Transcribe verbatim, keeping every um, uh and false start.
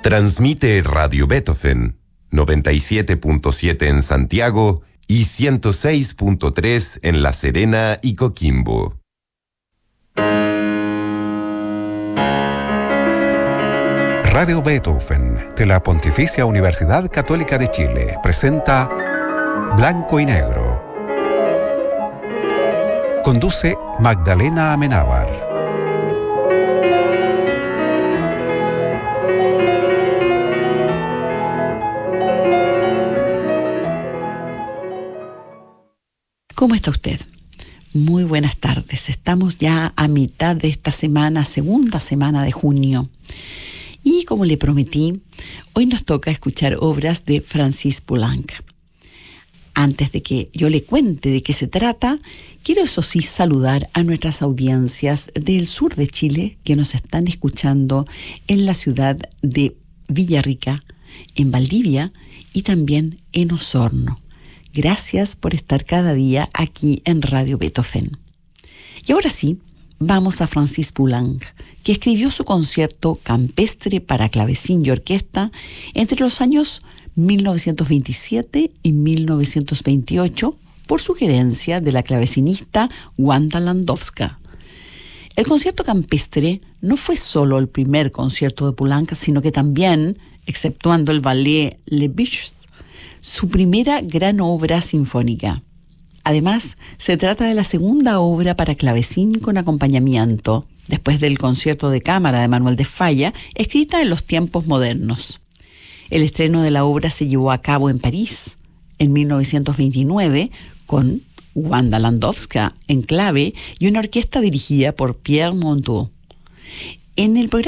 Transmite Radio Beethoven, noventa y siete punto siete en Santiago y ciento seis punto tres en La Serena y Coquimbo. Radio Beethoven de la Pontificia Universidad Católica de Chile presenta Blanco y Negro. Conduce Magdalena Amenábar. ¿Cómo está usted? Muy buenas tardes. Estamos ya a mitad de esta semana, segunda semana de junio. Y como le prometí, hoy nos toca escuchar obras de Francis Poulenc. Antes de que yo le cuente de qué se trata, quiero eso sí saludar a nuestras audiencias del sur de Chile que nos están escuchando en la ciudad de Villarrica, en Valdivia y también en Osorno. Gracias por estar cada día aquí en Radio Beethoven. Y ahora sí, vamos a Francis Poulenc, que escribió su concierto campestre para clavecín y orquesta entre los años mil novecientos veintisiete y mil novecientos veintiocho por sugerencia de la clavecinista Wanda Landowska. El concierto campestre no fue solo el primer concierto de Poulenc, sino que también, exceptuando el ballet Les Biches, su primera gran obra sinfónica. Además, se trata de la segunda obra para clavecín con acompañamiento, después del concierto de cámara de Manuel de Falla, escrita en los tiempos modernos. El estreno de la obra se llevó a cabo en París en mil novecientos veintinueve con Wanda Landowska en clave y una orquesta dirigida por Pierre Monteux. En el programa